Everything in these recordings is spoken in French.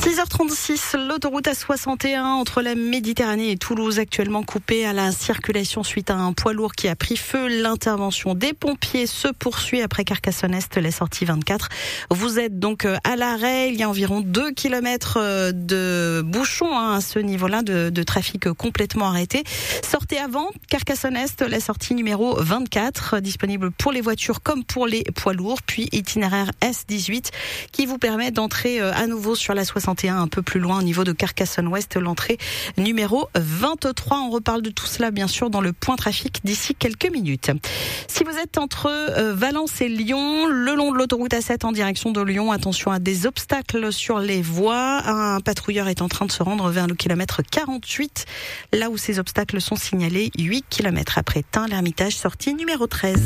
6h36, l'autoroute A61 entre la Méditerranée et Toulouse actuellement coupée à la circulation suite à un poids lourd qui a pris feu. L'intervention des pompiers se poursuit après Carcassonne-Est, la sortie 24. Vous êtes donc à l'arrêt, il y a environ 2 km de bouchons à ce niveau-là, de trafic complètement arrêté. Sortez avant Carcassonne-Est, la sortie numéro 24, disponible pour les voitures comme pour les poids lourds, puis itinéraire S18 qui vous permet d'entrer à nouveau sur la 61 un peu plus loin au niveau de Carcassonne-Ouest, l'entrée numéro 23. On reparle de tout cela bien sûr dans le point trafic d'ici quelques minutes. Si vous êtes entre Valence et Lyon, le long de l'autoroute A7 en direction de Lyon, attention à des obstacles sur les voies. Un patrouilleur est en train de se rendre vers le kilomètre 48, là où ces obstacles sont signalés, 8 km après Tain, l'Ermitage, sortie numéro 13.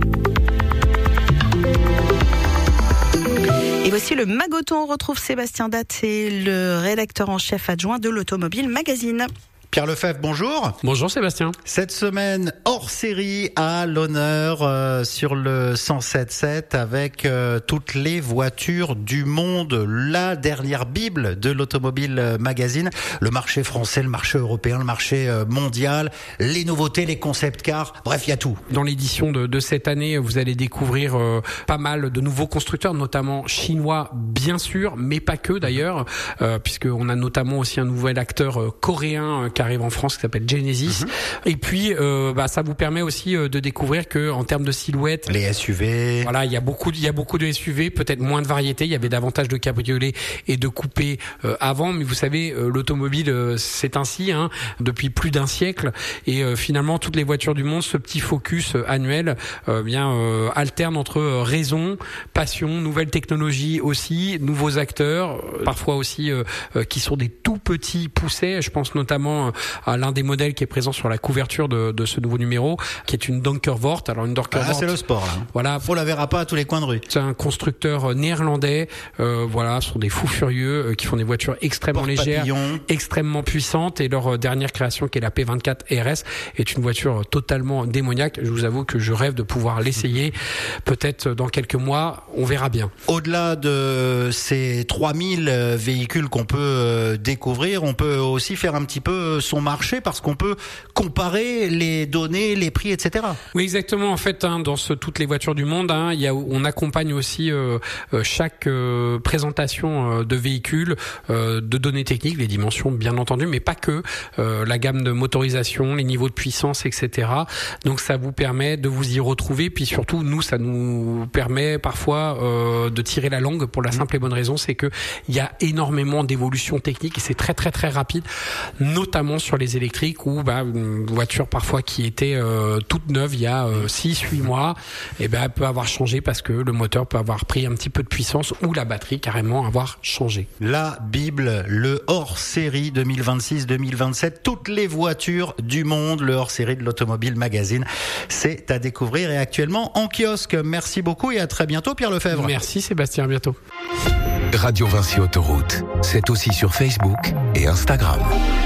Et voici le Magoton. On retrouve Sébastien Datte, le rédacteur en chef adjoint de l'Automobile Magazine. Pierre Lefebvre, bonjour. Bonjour Sébastien. Cette semaine, hors série à l'honneur sur le 107.7 avec toutes les voitures du monde. La dernière bible de l'Automobile Magazine. Le marché français, le marché européen, le marché mondial, les nouveautés, les concept cars, bref, il y a tout. Dans l'édition de cette année, vous allez découvrir pas mal de nouveaux constructeurs, notamment chinois bien sûr, mais pas que d'ailleurs, puisqu'on a notamment aussi un nouvel acteur coréen qui arrive en France qui s'appelle Genesis. Et puis ça vous permet aussi de découvrir que en termes de silhouette, les SUV, voilà, il y a beaucoup de SUV, peut-être moins de variété, il y avait davantage de cabriolets et de coupés avant, mais vous savez l'automobile c'est ainsi depuis plus d'un siècle et finalement toutes les voitures du monde, ce petit focus annuel alterne entre raison, passion, nouvelles technologies aussi, nouveaux acteurs, parfois aussi qui sont des tout petits poussets. Je pense notamment à l'un des modèles qui est présent sur la couverture de ce nouveau numéro, qui est une Donkervoort. Alors une Donkervoort, c'est le sport là. Voilà, on la verra pas à tous les coins de rue. C'est un constructeur néerlandais. Ce sont des fous furieux qui font des voitures extrêmement légères, extrêmement puissantes. Et leur dernière création, qui est la P24 RS, est une voiture totalement démoniaque. Je vous avoue que je rêve de pouvoir l'essayer. Peut-être dans quelques mois, on verra bien. Au-delà de ces 3000 véhicules qu'on peut découvrir, on peut aussi faire un petit peu son marché parce qu'on peut comparer les données, les prix, etc. Oui, exactement. En fait, dans toutes les voitures du monde, on accompagne aussi chaque présentation de véhicules, de données techniques, les dimensions bien entendu, mais pas que, la gamme de motorisation, les niveaux de puissance, etc. Donc ça vous permet de vous y retrouver, puis surtout nous, ça nous permet parfois de tirer la langue pour la simple et bonne raison, c'est que il y a énormément d'évolutions techniques et c'est très très très rapide, notamment sur les électriques où une voiture parfois qui était toute neuve il y a 6-8 mois, elle peut avoir changé parce que le moteur peut avoir pris un petit peu de puissance ou la batterie carrément avoir changé. La Bible, le hors-série 2026-2027, toutes les voitures du monde, le hors-série de l'Automobile Magazine, c'est à découvrir et actuellement en kiosque. Merci beaucoup et à très bientôt Pierre Lefebvre. Merci Sébastien, à bientôt. Radio Vinci Autoroute, c'est aussi sur Facebook et Instagram.